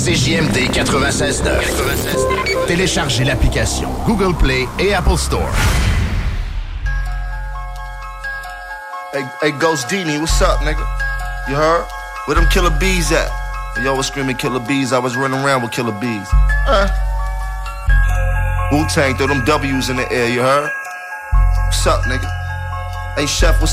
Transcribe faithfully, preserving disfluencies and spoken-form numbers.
C J M D quatre-vingt-seize neuf. Téléchargez l'application Google Play et Apple Store. Hey, hey, Ghost Dini, what's up, nigga? You heard? Where them killer bees at? Yo was screaming killer bees, I was running around with killer bees. Uh. Wu-Tang, throw them W's in the air, you heard? What's up, nigga? Hey, Chef, what's